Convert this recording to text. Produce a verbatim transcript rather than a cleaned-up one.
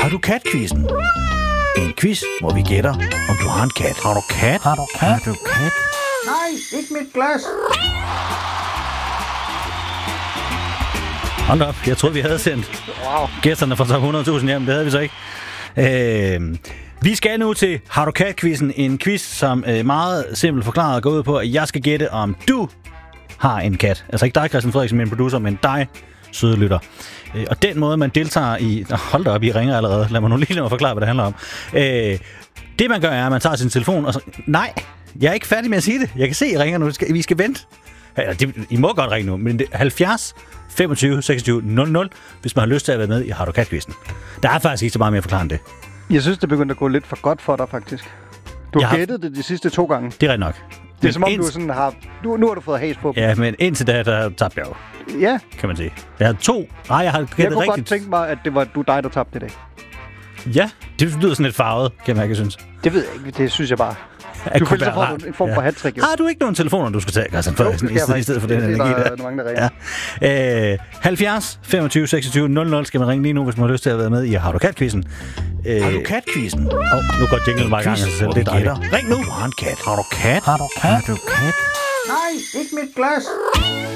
Har du kat-quizzen? En quiz, hvor vi gætter, om du har en kat. Har du kat? Har du kat? Har du kat? Nej, ikke mit glas. Hold op, jeg troede, vi havde sendt Wow. gæsterne fra top hundrede tusind hjem. Det havde vi så ikke. Øh, vi skal nu til Har du kat-quizzen. En quiz, som øh, meget simpelt forklaret går ud på, at jeg skal gætte, om du har en kat. Altså ikke dig, Christian Frederiksen, min producer, men dig, søde lytter. Øh, og den måde, man deltager i... Hold da op, I ringer allerede. Lad mig nu lige lade mig forklare, hvad det handler om. Øh, det, man gør, er, at man tager sin telefon og så... Nej, jeg er ikke færdig med at sige det. Jeg kan se, I ringer nu. Vi skal vente. Ja, det, I må godt ringe nu, men det er halvfjerds femogtyve seksogtyve nul nul, hvis man har lyst til at være med i Har du kat-quizzen. Der er faktisk ikke så meget mere at forklare end det. Jeg synes, det begyndte at gå lidt for godt for dig, faktisk. Du har har... gættet det de sidste to gange. Det er rigtigt nok. Det er Men som om, ind... du sådan har... Nu, nu har du fået has på. Ja, men indtil da, der tabte jeg jo, Ja. kan man sige. Jeg havde to. Nej, jeg har gættet Jeg kunne rigtigt. godt tænke mig, at det var du dig, der tabte i dag. Ja, det lyder sådan lidt farvet, kan man ikke synes. Det ved jeg ikke. Det synes jeg bare. Det Du kunne føler sig være for rart. en form for hat-trick. Har du ikke nogen telefoner, du skal tage, Christian Frederiksen, i, stedet, i stedet for den energi der? Der er mange, der ringer. Ja. Øh, halvfjerds femogtyve seksogtyve nul nul skal man ringe lige nu, hvis man har lyst til at være med i Har du kat-quizzen. Øh, har du kat-quizzen? Åh, oh, nu går jingle bare i gang af sig selv. Det er dejligt. Ring nu! Du har en kat. Har du kat? Har du kat? Har du kat? Nej, ikke mit glas.